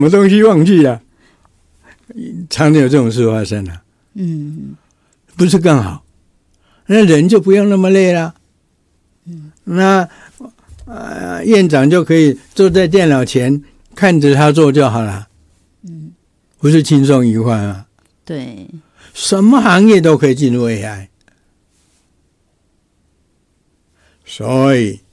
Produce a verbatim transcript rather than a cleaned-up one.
什么东西忘记了，常常有这种事发生啊。 嗯， 不是更好？那人就不用那么累了。嗯，那呃，院长就可以坐在电脑前看着他做就好了。嗯，不是轻松愉快吗？ 对， 什么行业都可以进入 A I， 所以